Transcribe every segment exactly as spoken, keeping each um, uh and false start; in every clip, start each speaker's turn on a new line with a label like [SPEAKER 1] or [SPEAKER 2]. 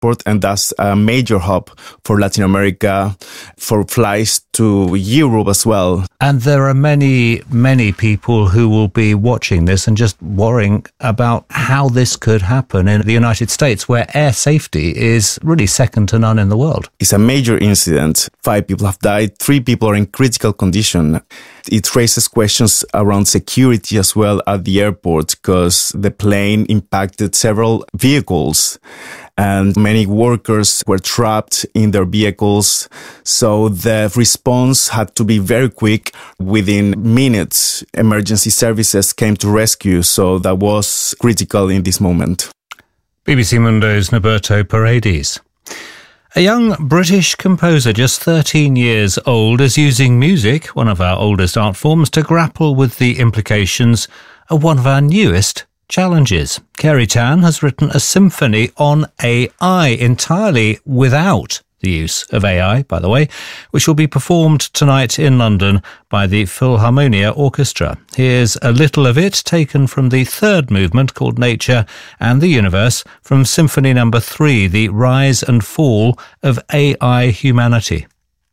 [SPEAKER 1] airport, and that's a major hub for Latin America, for flights to Europe as well.
[SPEAKER 2] And there are many, many people who will be watching this and just worrying about how this could happen in the United States, where air safety is really second to none in the world.
[SPEAKER 1] It's a major incident. Five people have died. Three people are in critical condition. It raises questions around security as well at the airport, because the plane impacted several vehicles and many workers were trapped in their vehicles. So the response had to be very quick. Within minutes, emergency services came to rescue. So that was critical in this moment.
[SPEAKER 2] B B C Mundo's Noberto Paredes. A young British composer, just thirteen years old, is using music, one of our oldest art forms, to grapple with the implications of one of our newest challenges. Kerry Tan has written a symphony on A I, entirely without the use of A I, by the way, which will be performed tonight in London by the Philharmonia Orchestra. Here's a little of it taken from the third movement, called Nature and the Universe, from Symphony Number Three, The Rise and Fall of A I Humanity.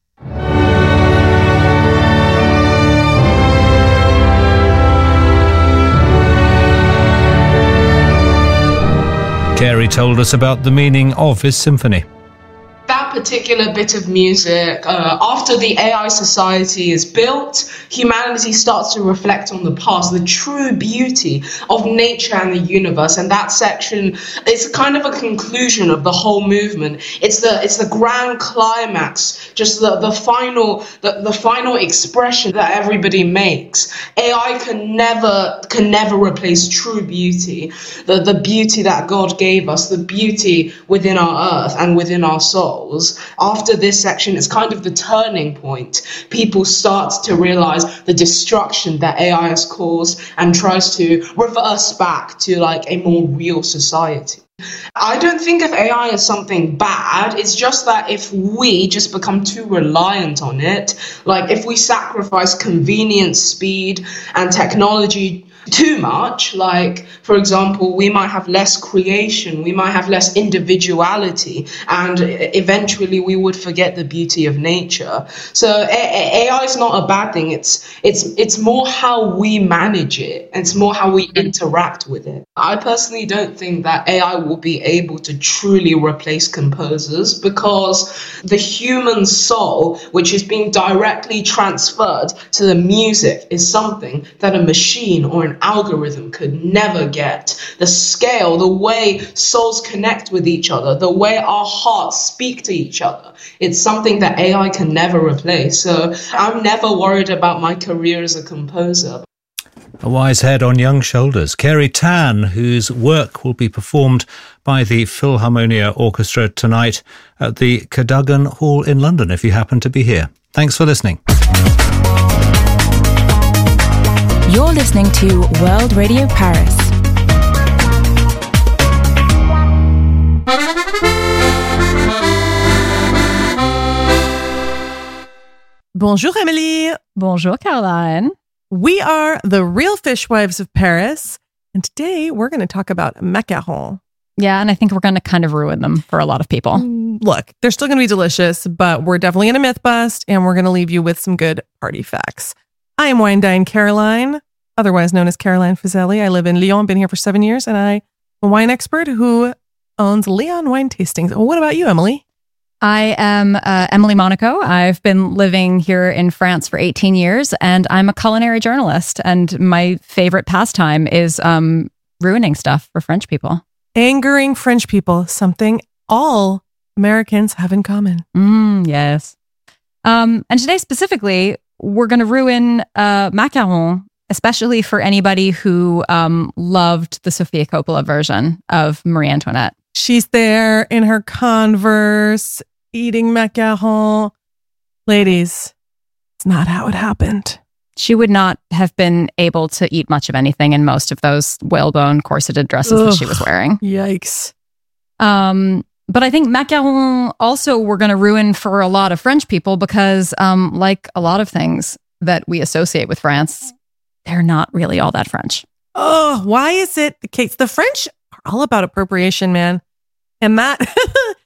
[SPEAKER 2] Kerry told us about the meaning of his symphony.
[SPEAKER 3] That particular bit of music, uh, after the A I society is built, humanity starts to reflect on the past, the true beauty of nature and the universe. And that section is kind of a conclusion of the whole movement. It's the it's the grand climax, just the, the final the, the final expression that everybody makes. A I can never can never replace true beauty, the, the beauty that God gave us, the beauty within our earth and within our soul. After this section, it's kind of the turning point. People start to realize the destruction that A I has caused and tries to reverse back to like a more real society. I don't think of A I as something bad. It's just that if we just become too reliant on it, like if we sacrifice convenience, speed, and technology too much, like, for example, we might have less creation, we might have less individuality, and eventually we would forget the beauty of nature. So A I is not a bad thing. It's it's it's more how we manage it. It's more how we interact with it. I personally don't think that A I will be able to truly replace composers, because the human soul, which is being directly transferred to the music, is something that a machine or an algorithm could never get. The scale, the way souls connect with each other, the way our hearts speak to each other, it's something that A I can never replace. So I'm never worried about my career as a composer.
[SPEAKER 2] A wise head on young shoulders. Kerry Tan, whose work will be performed by the Philharmonia Orchestra tonight at the Cadogan Hall in London, if you happen to be here. Thanks for listening.
[SPEAKER 4] You're listening to World Radio Paris.
[SPEAKER 5] Bonjour, Emily.
[SPEAKER 6] Bonjour, Caroline.
[SPEAKER 5] We are the Real Fishwives of Paris, and today we're going to talk about macarons.
[SPEAKER 6] Yeah, and I think we're going to kind of ruin them for a lot of people.
[SPEAKER 5] Look, they're still going to be delicious, but we're definitely going to myth bust, and we're going to leave you with some good party facts. I am Wine Dine Caroline, otherwise known as Caroline Fazeli. I live in Lyon, been here for seven years, and I'm a wine expert who owns Leon Wine Tastings. What about you, Emily?
[SPEAKER 6] I am uh, Emily Monaco. I've been living here in France for eighteen years, and I'm a culinary journalist. And my favorite pastime is um, ruining stuff for French people.
[SPEAKER 5] Angering French people, something all Americans have in common.
[SPEAKER 6] Mm, yes. Um, and today specifically, we're going to ruin uh, macaron, especially for anybody who um, loved the Sofia Coppola version of Marie Antoinette.
[SPEAKER 5] She's there in her Converse, eating macaron. Ladies, it's not how it happened.
[SPEAKER 6] She would not have been able to eat much of anything in most of those whalebone corseted dresses Ugh, that she was wearing.
[SPEAKER 5] Yikes.
[SPEAKER 6] Um, but I think macaron also we're going to ruin for a lot of French people because, um, like a lot of things that we associate with France, they're not really all that French.
[SPEAKER 5] Oh, why is it the case? The French are all about appropriation, man. And that